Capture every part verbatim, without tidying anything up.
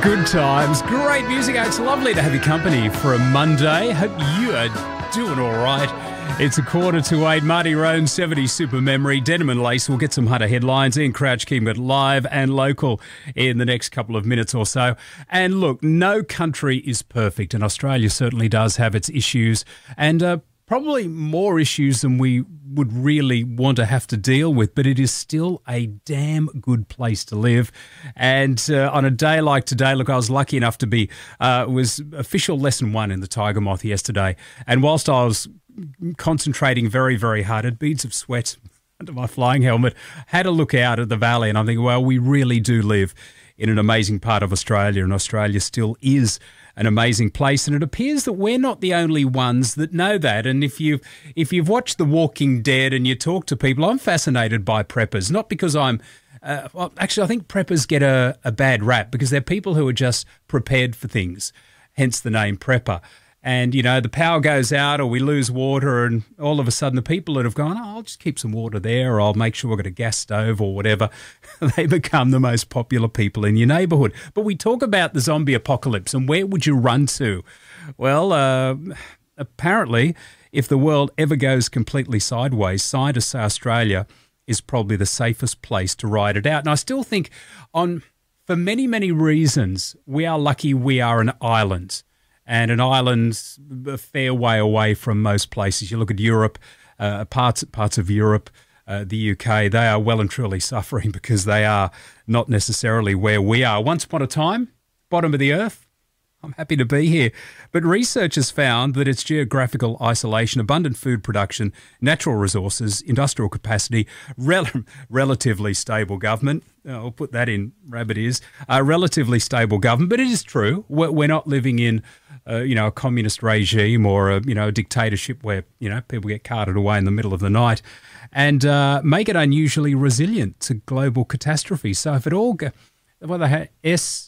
Good times, great music. It's lovely to have your company for a Monday. Hope you are doing all right. It's a quarter to eight. Marty Roan, seventies Super Memory, Denim and Lace. We'll get some Hunter headlines. Ian Crouch keeping it live and local in the next couple of minutes or so. And look, no country is perfect, and Australia certainly does have its issues, and uh, probably more issues than we would really want to have to deal with, but it is still a damn good place to live. And uh, on a day like today, look, I was lucky enough to be, uh, was official lesson one in the Tiger Moth yesterday. And whilst I was concentrating very, very hard, had beads of sweat under my flying helmet, had a look out at the valley, and I'm thinking, well, we really do live in an amazing part of Australia, and Australia still is an amazing place, and it appears that we're not the only ones that know that. And if you've, if you've watched The Walking Dead and you talk to people, I'm fascinated by preppers, not because I'm, uh, well, actually I think preppers get a, a bad rap because they're people who are just prepared for things, hence the name prepper. And, you know, the power goes out or we lose water, and all of a sudden the people that have gone, oh, I'll just keep some water there, or I'll make sure I've got a gas stove or whatever, they become the most popular people in your neighbourhood. But we talk about the zombie apocalypse, and where would you run to? Well, uh, apparently, if the world ever goes completely sideways, scientists say Australia is probably the safest place to ride it out. And I still think on, for many, many reasons, we are lucky we are an island. And an island's a fair way away from most places. You look at Europe, uh, parts parts of Europe, uh, the U K, they are well and truly suffering because they are not necessarily where we are. Once upon a time, bottom of the earth, I'm happy to be here. But researchers found that its geographical isolation, abundant food production, natural resources, industrial capacity, rel- relatively stable government, I'll put that in rabbit ears, a relatively stable government. But it is true, we're, we're not living in Uh, you know, a communist regime or a, you know, a dictatorship where, you know, people get carted away in the middle of the night, and uh, make it unusually resilient to global catastrophe. So if it all go, well, they had S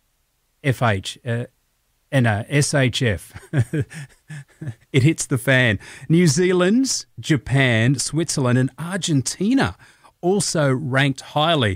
F H, uh, no, S H F, it hits the fan. New Zealand's, Japan, Switzerland and Argentina also ranked highly.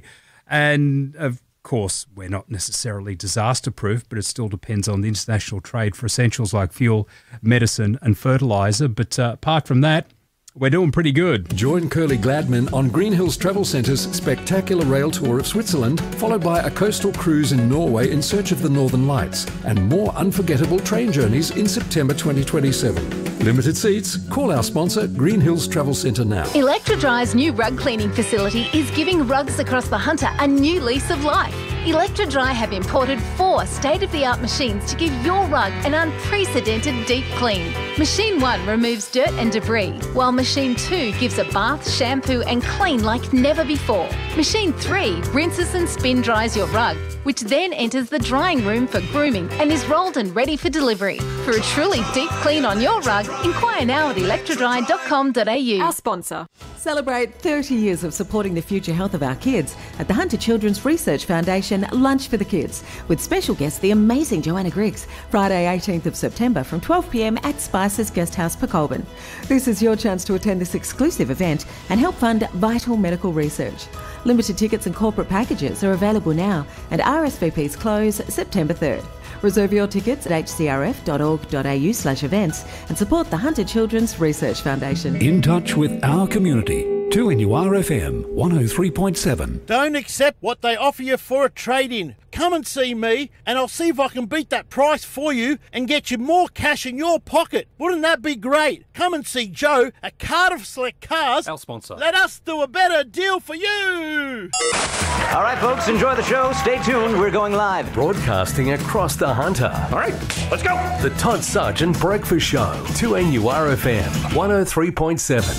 And of course, we're not necessarily disaster-proof, but it still depends on the international trade for essentials like fuel, medicine and fertiliser. But uh, apart from that, we're doing pretty good. Join Curly Gladman on Green Hills Travel Centre's spectacular rail tour of Switzerland, followed by a coastal cruise in Norway in search of the Northern Lights, and more unforgettable train journeys in September twenty twenty-seven. Limited seats. Call our sponsor, Green Hills Travel Centre now. Electrodry's new rug cleaning facility is giving rugs across the Hunter a new lease of life. Electrodry have imported four state-of-the-art machines to give your rug an unprecedented deep clean. Machine one removes dirt and debris, while Machine two gives a bath, shampoo and clean like never before. Machine three rinses and spin dries your rug, which then enters the drying room for grooming and is rolled and ready for delivery. For a truly deep clean on your rug, inquire now at electrodry dot com dot a u. Our sponsor. Celebrate thirty years of supporting the future health of our kids at the Hunter Children's Research Foundation Lunch for the Kids, with special guest the amazing Joanna Griggs, Friday eighteenth of September from twelve p m at Spice's Guest House, Pecolbin. This is your chance to attend this exclusive event and help fund vital medical research. Limited tickets and corporate packages are available now, and R S V Ps close September third. Reserve your tickets at h c r f dot org dot a u slash events and support the Hunter Children's Research Foundation. In touch with our community. two N U R F M one oh three point seven. Don't accept what they offer you for a trade-in. Come and see me and I'll see if I can beat that price for you and get you more cash in your pocket. Wouldn't that be great? Come and see Joe at Cardiff Select Cars. Our sponsor. Let us do a better deal for you. All right, folks, enjoy the show. Stay tuned. We're going live. Broadcasting across the Hunter. All right, let's go. The Todd Sargent Breakfast Show. two N U R F M one oh three point seven.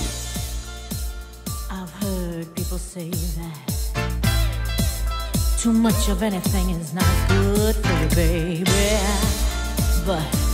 I've heard people say that too much of anything is not good for you, baby. But